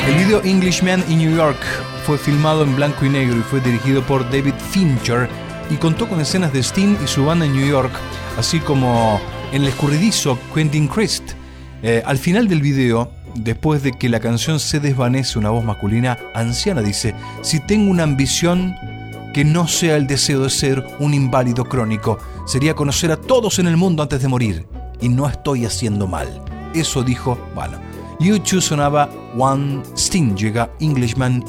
El video Englishman in New York fue filmado en blanco y negro y fue dirigido por David Fincher y contó con escenas de Sting y su banda en New York, así como en el escurridizo Quentin Crisp. Al final del video, después de que la canción se desvanece, una voz masculina anciana dice: si tengo una ambición que no sea el deseo de ser un inválido crónico, sería conocer a todos en el mundo antes de morir, y no estoy haciendo mal. Eso dijo, bueno, U2 sonaba One, Sting llega Englishman